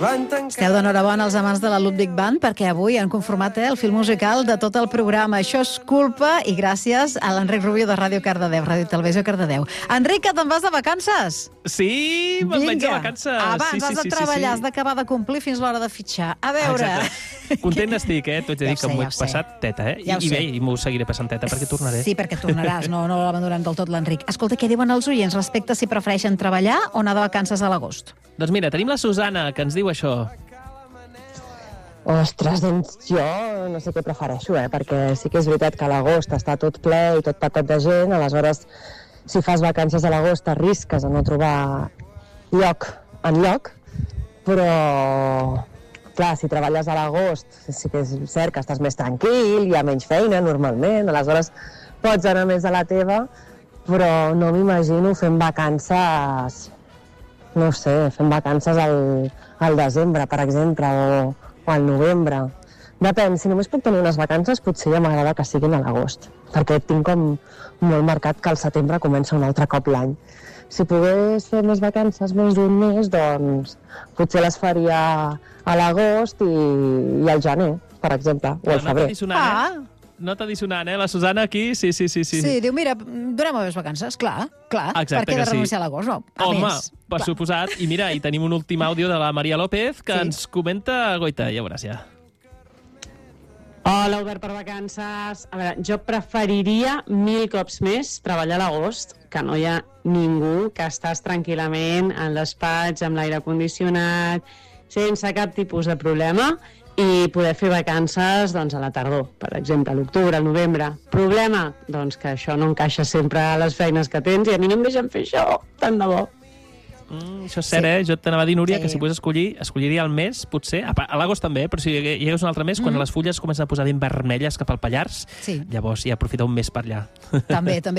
Esteu d'enhorabona els amants de la Ludwig Band perquè avui han conformat el fil musical de tot el programa. Això és culpa i gràcies a l'Enric Rubio de Ràdio Cardedeu, Ràdio Televisió Cardedeu. Enric, que te'n vas de vacances? Sí, me'n vaig de vacances. Abans has de treballar, has d'acabar de complir fins l'hora de fitxar. A veure... Content estic, t'ho haig de dir que m'ho he passat teta, I bé, i m'ho seguiré passant teta perquè tornaré. Sí, perquè tornaràs, no l'abandonarem del tot l'Enric. Escolta, què diuen els oients respecte a si prefereixen treballar o anar de vacances a l'agost? Doncs mira, tenim la Susana, que ens diu això. Ostres, doncs jo no sé què prefereixo, perquè sí que és veritat que a l'agost està tot ple i tot patat de gent, aleshores si fas vacances a l'agost arrisques a no trobar lloc enlloc, però clar, si treballes a l'agost sí que és cert que estàs més tranquil, hi ha menys feina normalment, aleshores pots anar més a la teva, però no m'imagino fent vacances, no ho sé, fent vacances al desembre, per exemple, o al novembre. Depèn, si només puc tenir unes vacances, potser ja m'agrada que siguin a l'agost, perquè tinc com molt marcat que al setembre comença un altre cop l'any. Si pogués fer més vacances més d'un mes, doncs potser les faria a l'agost i al gener, per exemple, o al febrer. Nota dissonant, la Susana aquí, sí. Sí, diu, mira, donem més vacances, clar, exacte, per què de renunciar a l'agost, no? Home, per suposat, i mira, i tenim un últim àudio de la Maria López que ens comenta, goita, ja veuràs ja. Hola, Obert per vacances. A veure, jo preferiria 1000 cops més treballar a l'agost, que no hi ha ningú, que estàs tranquil·lament en despatx, amb l'aire condicionat, sense cap tipus de problema, i poder fer vacances doncs, a la tardor, per exemple, a l'octubre, al novembre. Problema? Doncs que això no encaixa sempre a les feines que tens i a mi no em deixen fer això, tant de bo. Això és cert, Jo t'anava a dir, Núria, que si pogués escollir, escolliria el mes, potser, a l'agost també, però si hi hagués un altre mes, quan les fulles comencen a posar ben vermelles cap al Pallars, llavors ja aprofita un mes per allà. També.